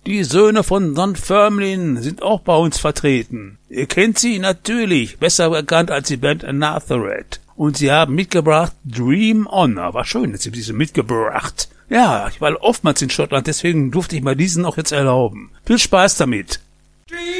Die Söhne von Dunfermline sind auch bei uns vertreten. Ihr kennt sie natürlich, besser bekannt als die Band Anatharet. Und sie haben mitgebracht Dream On. War schön, dass sie mitgebracht. Ja, ich war oftmals in Schottland, deswegen durfte ich mir diesen auch jetzt erlauben. Viel Spaß damit. Dream